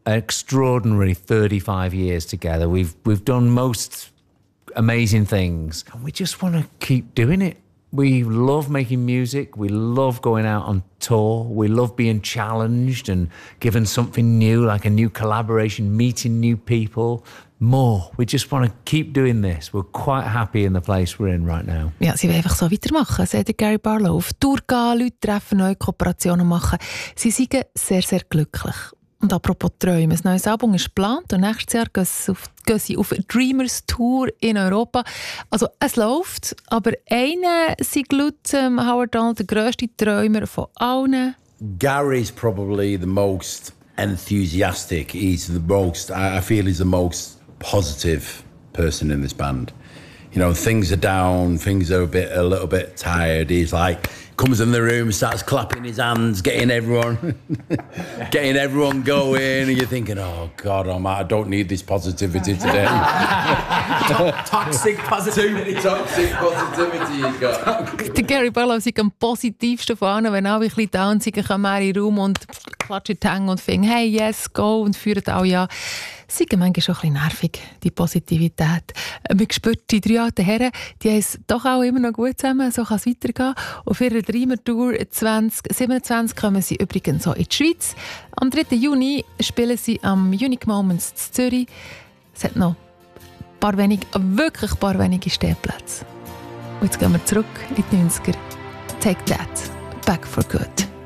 an extraordinary 35 years together. We've done most amazing things, and we just want to keep doing it. We love making music. We love going out on tour. We love being challenged and given something new, like a new collaboration, meeting new people. More. We just want to keep doing this. We're quite happy in the place we're in right now. Ja, sie will einfach so weitermachen, sagt Gary Barlow. Auf Tour gehen, Leute treffen, neue Kooperationen machen. Sie sind sehr, sehr glücklich. Und apropos Träume, ein neues Album ist geplant und nächstes Jahr gehen sie auf eine Dreamers Tour in Europa. Also es läuft, aber einer ist laut Howard Donald der grösste Träumer von allen. Gary's probably the most enthusiastic. He's the most, I feel he's the most positive person in this band. You know, things are down, things are a little bit tired. He's like, comes in the room, starts clapping his hands, getting everyone going, and you're thinking, oh God, I don't need this positivity today. Toxic positivity. Toxic positivity you've got. Der Gary Barlow ist am positivsten von allen, wenn alle ein bisschen down sind, kommen wir in den Raum und klatschen die Hände und finden, hey, yes, go, und führen alle an. Es ist manchmal schon ein bisschen nervig, die Positivität. Man spürt, die 3 alten Herren, die haben es doch auch immer noch gut zusammen, so kann es weitergehen. Auf ihrer Dreamer Tour 2027 kommen sie übrigens auch in die Schweiz. Am 3. Juni spielen sie am Unique Moments in Zürich. Es hat noch wirklich ein paar wenige Stehplätze. Und jetzt gehen wir zurück in die 90er. Take That, Back for Good.